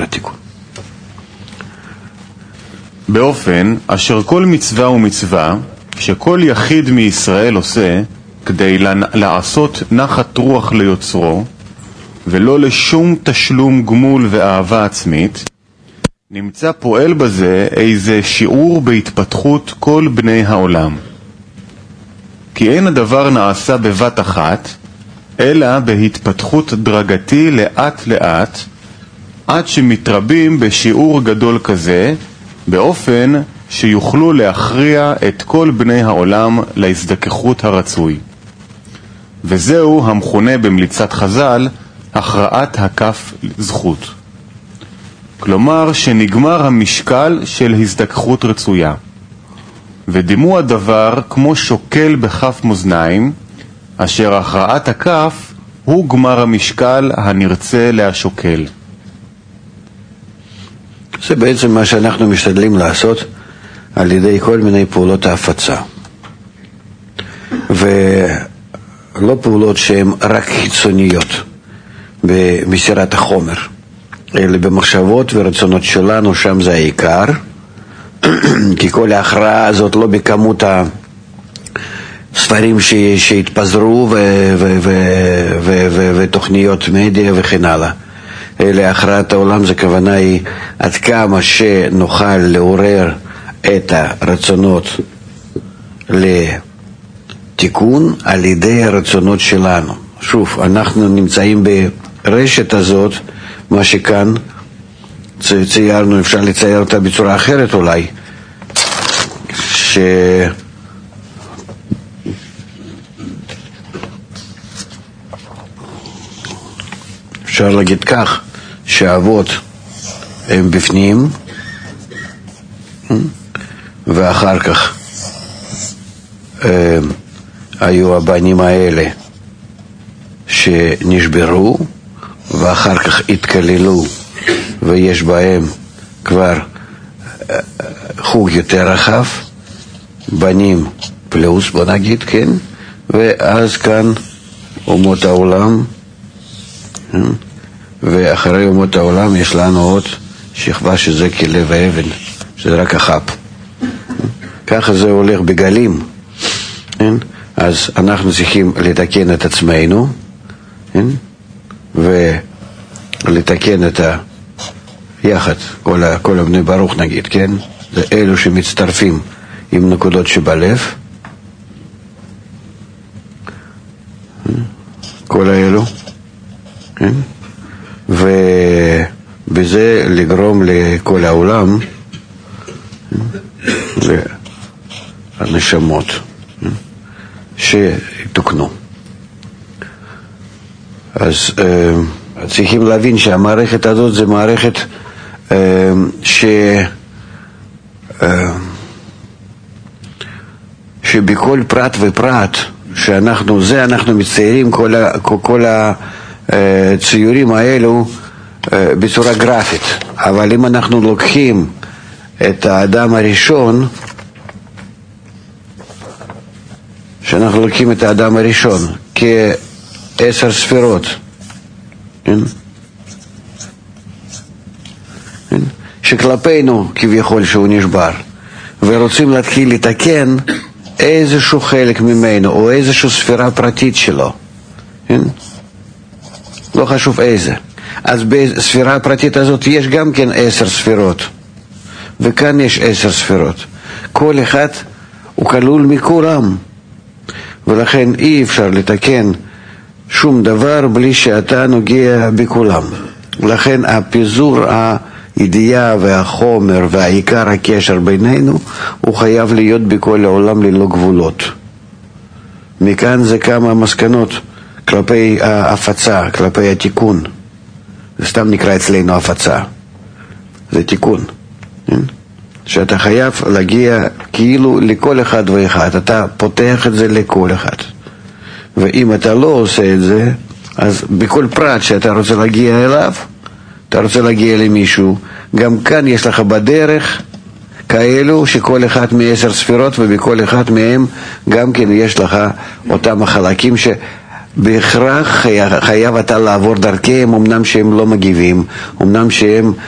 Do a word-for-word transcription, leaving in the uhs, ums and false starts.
התיקון. באופן אשר כל מצווה ומצווה שכל יחיד מישראל עושה כדי לעשות נחת רוח ליוצרו ולא לשום תשלום גמול ואהבה עצמית, נמצא פועל בזה איזה שיעור בהתפתחות כל בני העולם. כי אין הדבר נעשה בבת אחת, אלא בהתפתחות דרגתי לאט לאט, עד שמתרבים בשיעור גדול כזה, באופן שיוכלו להכריע את כל בני העולם להזדככות הרצוי. וזהו המכונה במליצת חז"ל הכרעת הכף זכות. כלומר שנגמר המשקל של הזדככות רצויה. ודימו הדבר כמו שוקל בכף מאזניים, אשר הכרעת הכף הוא גמר המשקל הנרצה להשוקל. זה בעצם מה שאנחנו משתדלים לעשות על ידי כל מיני פעולות ההפצה. ולא פעולות שהן רק חיצוניות במסירת החומר, אלא במחשבות ורצונות שלנו, שם זה העיקר. כי כל ההכרעה הזאת לא בכמות הספרים שהתפזרו ותוכניות מדיה וכן הלאה, אלא הכרעת העולם. זה כוונה היא עד כמה שנוכל לעורר את הרצונות לתיקון על ידי הרצונות שלנו. שוב, אנחנו נמצאים ברשת הזאת, מה שכאן ציירנו, אפשר לצייר אותה בצורה אחרת אולי, ש... אפשר להגיד כך, שהאבות הם בפנים, ואחר כך הם, היו הבנים האלה שנשברו, ואחר כך התקללו, ויש בהם כבר חוג יותר רחב, בנים פלוס, בוא נגיד, כן? ואז כאן אומות העולם, ואחרי אומות העולם יש לנו עוד שכבה שזה כלב האבן, שזה רק החפ. ככה זה הולך בגלים. אז אנחנו צריכים לתקן את עצמנו, ולתקן את ה... יחד, כל, כל הבני ברוך נגיד, כן? זה אלו שמצטרפים עם נקודות שבלב, כל האלו, כן? ובזה לגרום לכל העולם, הנשמות שתוקנו. אז צריכים להבין שהמערכת הזאת זה מערכת ש... שבכל פרט ופרט שאנחנו, זה אנחנו מציירים כל, ה... כל הציורים האלו בצורה גרפית. אבל אם אנחנו לוקחים את האדם הראשון, שאנחנו לוקחים את האדם הראשון כעשר ספירות, כן? כן? שכלפינו כביכול שהוא נשבר, ורוצים להתחיל לתקן איזשהו חלק ממנו או איזושהי ספירה פרטית שלו, כן? לא חשוב איזה. אז בספירה הפרטית הזאת יש גם כן עשר ספירות, וכאן יש עשר ספירות. כל אחד הוא כלול מכולם, ולכן אי אפשר לתקן שום דבר בלי שאתה נוגע בכולם. לכן הפיזור הידיעה והחומר והעיקר הקשר בינינו הוא חייב להיות בכל העולם ללא גבולות. מכאן זה כמה מסקנות כלפי ההפצה, כלפי התיקון. זה סתם נקרא אצלנו הפצה, זה תיקון, שאתה חייב להגיע כאילו לכל אחד ואחד, אתה פותח את זה לכל אחד. ואם אתה לא עושה את זה, אז בכל פרט שאתה רוצה להגיע אליו, אתה רוצה להגיע למישהו, גם כאן יש לך בדרך כאלו שכל אחד מעשר ספירות, ובכל אחד מהם גם כן יש לך אותם החלקים שבהכרח חייב אתה לעבור דרכיהם, אמנם שהם לא מגיבים, אמנם שהם